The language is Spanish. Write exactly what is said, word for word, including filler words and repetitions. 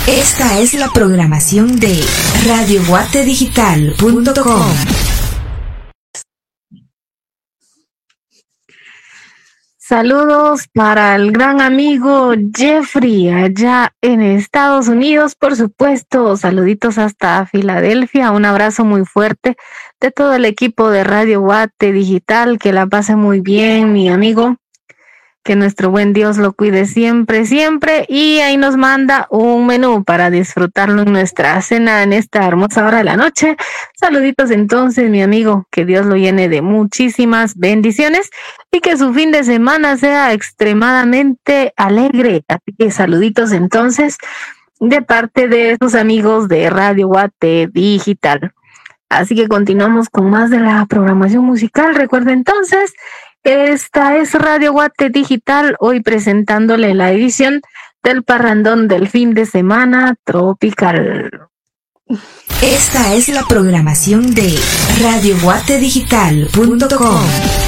Esta es la programación de radio guate digital punto com. Saludos para el gran amigo Jeffrey allá en Estados Unidos, por supuesto. Saluditos hasta Filadelfia. Un abrazo muy fuerte de todo el equipo de Radio Guate Digital. Que la pase muy bien, mi amigo. Que nuestro buen Dios lo cuide siempre, siempre. Y ahí nos manda un menú para disfrutarlo en nuestra cena en esta hermosa hora de la noche. Saluditos entonces, mi amigo. Que Dios lo llene de muchísimas bendiciones y que su fin de semana sea extremadamente alegre. Así que saluditos entonces de parte de sus amigos de Radio Guate Digital. Así que continuamos con más de la programación musical. Recuerda entonces, esta es Radio Guate Digital, hoy presentándole la edición del parrandón del fin de semana tropical. Esta es la programación de radio guate digital punto com.